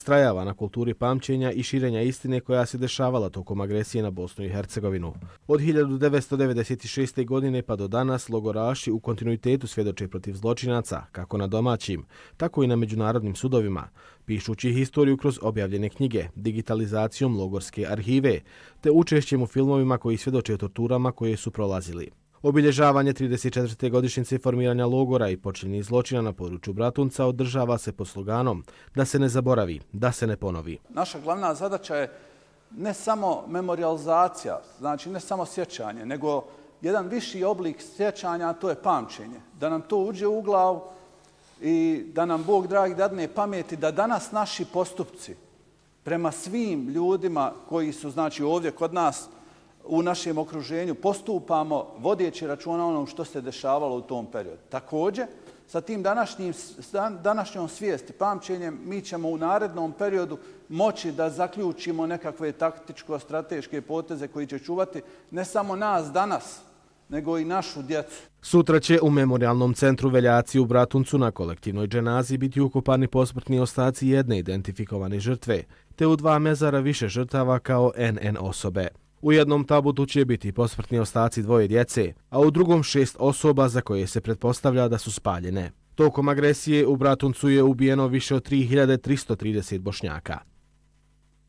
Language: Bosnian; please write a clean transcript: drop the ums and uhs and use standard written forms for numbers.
Strajava na kulturi pamćenja i širenja istine koja se dešavala tokom agresije na Bosnu i Hercegovinu. Od 1996. godine pa do danas logoraši u kontinuitetu svjedoče protiv zločinaca, kako na domaćim, tako i na međunarodnim sudovima, pišući historiju kroz objavljene knjige, digitalizacijom logorske arhive, te učešćem u filmovima koji svjedoče o torturama koje su prolazili. Obilježavanje 34. godišnjice formiranja logora i počinjenih zločina na području Bratunca održava se pod sloganom da se ne zaboravi, da se ne ponovi. Naša glavna zadaća je ne samo memorijalizacija, znači ne samo sjećanje, nego jedan viši oblik sjećanja, a to je pamćenje. Da nam to uđe u glavu i da nam Bog dragi dadne pameti da danas naši postupci prema svim ljudima koji su znači ovdje kod nas u našem okruženju postupamo vodeći računa onom što se dešavalo u tom periodu. Također, sa tim današnjom svijesti, pamćenjem, mi ćemo u narednom periodu moći da zaključimo nekakve taktičko-strateške poteze koji će čuvati ne samo nas danas, nego i našu djecu. Sutra će u Memorijalnom centru Veljaci u Bratuncu na kolektivnoj dženazi biti ukopani posmrtni ostaci jedne identifikovane žrtve, te u 2 mezara više žrtava kao NN osobe. U jednom tabutu će biti posmrtni ostaci 2 djece, a u drugom 6 osoba za koje se pretpostavlja da su spaljene. Tokom agresije u Bratuncu je ubijeno više od 3330 Bošnjaka.